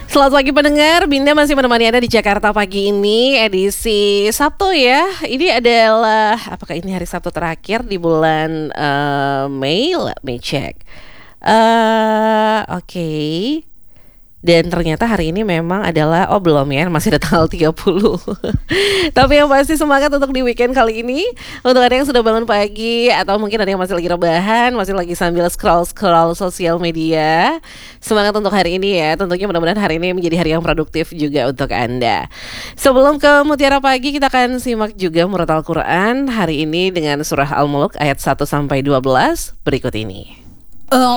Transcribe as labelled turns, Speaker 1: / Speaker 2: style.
Speaker 1: Selamat pagi pendengar, Binda masih menemani Anda di Jakarta pagi ini, edisi Sabtu ya. Ini adalah, apakah ini hari Sabtu terakhir di bulan Mei? Let me check. Oke. Dan ternyata hari ini memang adalah, belum ya, masih ada tanggal 30. Tapi yang pasti semangat untuk di weekend kali ini. Untuk ada yang sudah bangun pagi, atau mungkin ada yang masih lagi rebahan, masih lagi sambil scroll sosial media. Semangat untuk hari ini ya. Tentunya mudah-mudahan hari ini menjadi hari yang produktif juga untuk Anda. Sebelum ke Mutiara Pagi, kita akan simak juga Murotal Quran hari ini dengan surah Al-Mulk ayat 1-12 berikut ini.